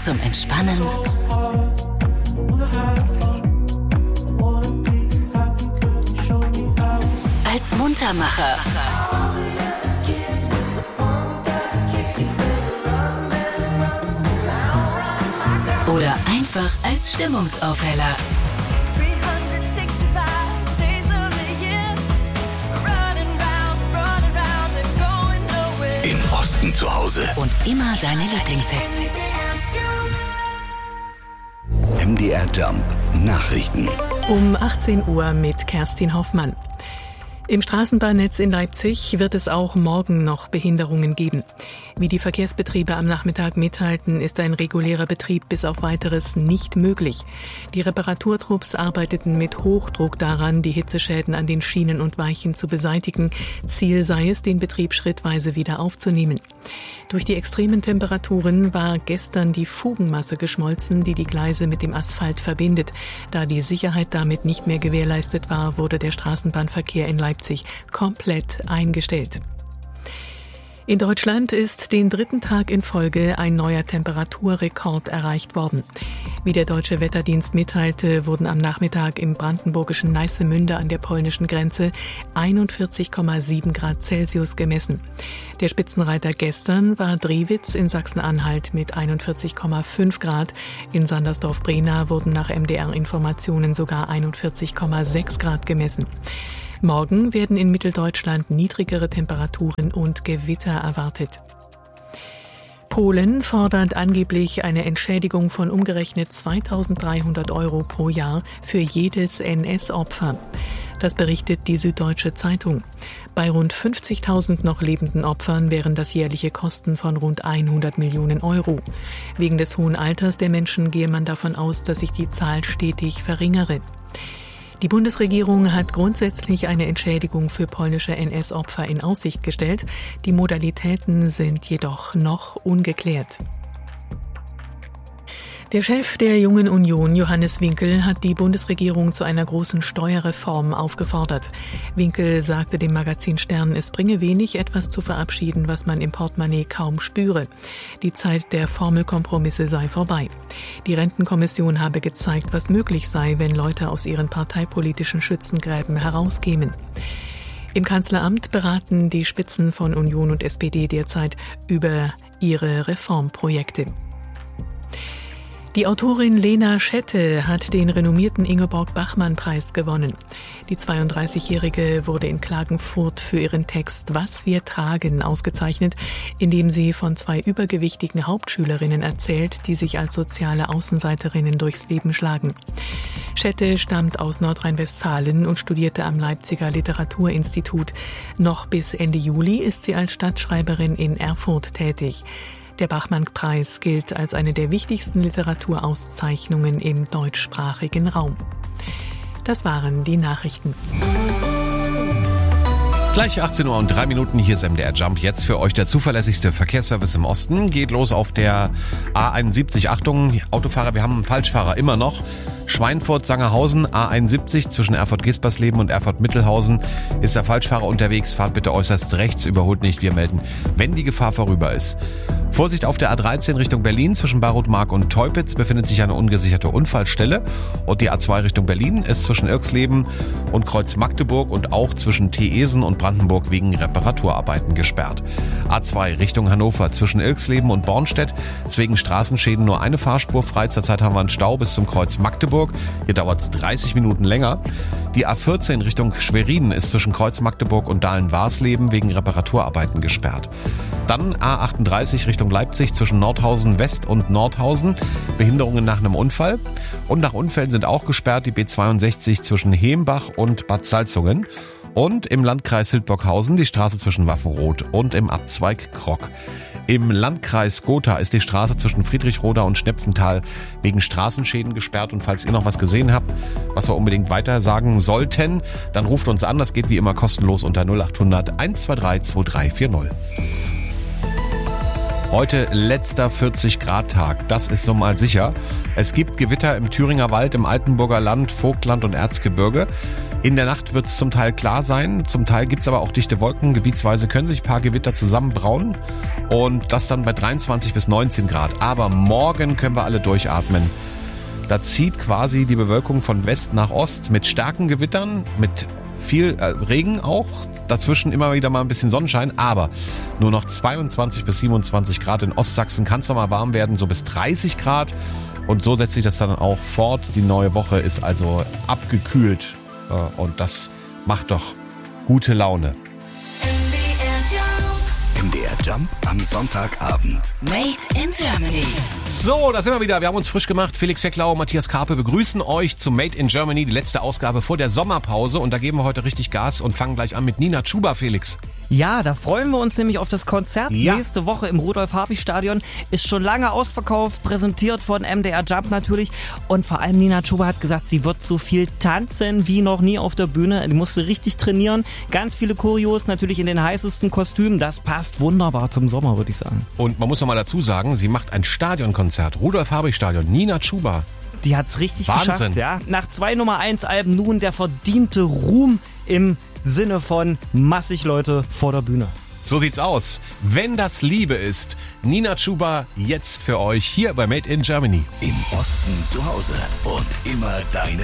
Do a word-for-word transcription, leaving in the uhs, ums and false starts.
zum Entspannen als Muntermacher oder einfach als Stimmungsaufheller. Im Osten zu Hause. Und immer deine Lieblingshits. M D R Jump Nachrichten. Um achtzehn Uhr mit Kerstin Hoffmann. Im Straßenbahnnetz in Leipzig wird es auch morgen noch Behinderungen geben. Wie die Verkehrsbetriebe am Nachmittag mitteilten, ist ein regulärer Betrieb bis auf Weiteres nicht möglich. Die Reparaturtrupps arbeiteten mit Hochdruck daran, die Hitzeschäden an den Schienen und Weichen zu beseitigen. Ziel sei es, den Betrieb schrittweise wieder aufzunehmen. Durch die extremen Temperaturen war gestern die Fugenmasse geschmolzen, die die Gleise mit dem Asphalt verbindet. Da die Sicherheit damit nicht mehr gewährleistet war, wurde der Straßenbahnverkehr in Leipzig komplett eingestellt. In Deutschland ist den dritten Tag in Folge ein neuer Temperaturrekord erreicht worden. Wie der Deutsche Wetterdienst mitteilte, wurden am Nachmittag im brandenburgischen Neissemünde an der polnischen Grenze einundvierzig Komma sieben Grad Celsius gemessen. Der Spitzenreiter gestern war Driwitz in Sachsen-Anhalt mit einundvierzig Komma fünf Grad. In Sandersdorf-Brena wurden nach M D R-Informationen sogar einundvierzig Komma sechs Grad gemessen. Morgen werden in Mitteldeutschland niedrigere Temperaturen und Gewitter erwartet. Polen fordert angeblich eine Entschädigung von umgerechnet zweitausenddreihundert Euro pro Jahr für jedes N S-Opfer. Das berichtet die Süddeutsche Zeitung. Bei rund fünfzigtausend noch lebenden Opfern wären das jährliche Kosten von rund hundert Millionen Euro. Wegen des hohen Alters der Menschen gehe man davon aus, dass sich die Zahl stetig verringere. Die Bundesregierung hat grundsätzlich eine Entschädigung für polnische N S-Opfer in Aussicht gestellt. Die Modalitäten sind jedoch noch ungeklärt. Der Chef der Jungen Union, Johannes Winkel, hat die Bundesregierung zu einer großen Steuerreform aufgefordert. Winkel sagte dem Magazin Stern, es bringe wenig, etwas zu verabschieden, was man im Portemonnaie kaum spüre. Die Zeit der Formelkompromisse sei vorbei. Die Rentenkommission habe gezeigt, was möglich sei, wenn Leute aus ihren parteipolitischen Schützengräben herauskämen. Im Kanzleramt beraten die Spitzen von Union und S P D derzeit über ihre Reformprojekte. Die Autorin Lena Schette hat den renommierten Ingeborg-Bachmann-Preis gewonnen. Die zweiunddreißigjährige wurde in Klagenfurt für ihren Text »Was wir tragen« ausgezeichnet, indem sie von zwei übergewichtigen Hauptschülerinnen erzählt, die sich als soziale Außenseiterinnen durchs Leben schlagen. Schette stammt aus Nordrhein-Westfalen und studierte am Leipziger Literaturinstitut. Noch bis Ende Juli ist sie als Stadtschreiberin in Erfurt tätig. Der Bachmann-Preis gilt als eine der wichtigsten Literaturauszeichnungen im deutschsprachigen Raum. Das waren die Nachrichten. Gleich achtzehn Uhr und drei Minuten, hier ist M D R Jump. Jetzt für euch der zuverlässigste Verkehrsservice im Osten. Geht los auf der A einundsiebzig. Achtung, Autofahrer, wir haben einen Falschfahrer immer noch. Schweinfurt-Sangerhausen, A einundsiebzig zwischen Erfurt-Gispersleben und Erfurt-Mittelhausen ist der Falschfahrer unterwegs. Fahrt bitte äußerst rechts, überholt nicht. Wir melden, wenn die Gefahr vorüber ist. Vorsicht auf der A dreizehn Richtung Berlin zwischen Barutmark und Teupitz befindet sich eine ungesicherte Unfallstelle. Und die A zwei Richtung Berlin ist zwischen Irxleben und Kreuz Magdeburg und auch zwischen Theesen und Brandenburg wegen Reparaturarbeiten gesperrt. A zwei Richtung Hannover zwischen Irxleben und Bornstedt ist wegen Straßenschäden nur eine Fahrspur frei. Zurzeit haben wir einen Stau bis zum Kreuz Magdeburg. Hier dauert es dreißig Minuten länger. Die A vierzehn Richtung Schwerin ist zwischen Kreuz Magdeburg und Dahlen-Warsleben wegen Reparaturarbeiten gesperrt. Dann A achtunddreißig Richtung Leipzig zwischen Nordhausen West und Nordhausen. Behinderungen nach einem Unfall. Und nach Unfällen sind auch gesperrt die B zweiundsechzig zwischen Hembach und Bad Salzungen. Und im Landkreis Hildburghausen die Straße zwischen Waffenroth und im Abzweig Krock. Im Landkreis Gotha ist die Straße zwischen Friedrichroda und Schnepfenthal wegen Straßenschäden gesperrt. Und falls ihr noch was gesehen habt, was wir unbedingt weiter sagen sollten, dann ruft uns an. Das geht wie immer kostenlos unter null acht hundert eins zwei drei zwei drei vier null. Heute letzter vierzig Grad Tag, das ist so mal sicher. Es gibt Gewitter im Thüringer Wald, im Altenburger Land, Vogtland und Erzgebirge. In der Nacht wird es zum Teil klar sein, zum Teil gibt es aber auch dichte Wolken. Gebietsweise können sich ein paar Gewitter zusammenbrauen und das dann bei dreiundzwanzig bis neunzehn Grad. Aber morgen können wir alle durchatmen. Da zieht quasi die Bewölkung von West nach Ost mit starken Gewittern, mit viel äh, Regen auch. Dazwischen immer wieder mal ein bisschen Sonnenschein, aber nur noch zweiundzwanzig bis siebenundzwanzig Grad. In Ostsachsen kann es noch mal warm werden, so bis dreißig Grad. Und so setzt sich das dann auch fort. Die neue Woche ist also abgekühlt. Und das macht doch gute Laune. M D R Jump am Sonntagabend. Made in Germany. So, da sind wir wieder. Wir haben uns frisch gemacht. Felix Fecklau und Matthias Karpe begrüßen euch zu Made in Germany, die letzte Ausgabe vor der Sommerpause. Und da geben wir heute richtig Gas und fangen gleich an mit Nina Chuba, Felix. Ja, da freuen wir uns nämlich auf das Konzert Ja. nächste Woche im Rudolf-Habich-Stadion. Ist schon lange ausverkauft, präsentiert von M D R Jump natürlich. Und vor allem Nina Chuba hat gesagt, sie wird so viel tanzen wie noch nie auf der Bühne. Die musste richtig trainieren. Ganz viele Choreos, natürlich in den heißesten Kostümen. Das passt wunderbar zum Sommer, würde ich sagen. Und man muss noch mal dazu sagen, sie macht ein Stadionkonzert. Rudolf-Habich-Stadion. Nina Chuba. Die hat's richtig Wahnsinn. geschafft, ja. Nach zwei Nummer eins Alben nun der verdiente Ruhm im Sinne von massig Leute vor der Bühne. So sieht's aus. Wenn das Liebe ist, Nina Chuba jetzt für euch hier bei Made in Germany. Im Osten zu Hause und immer deine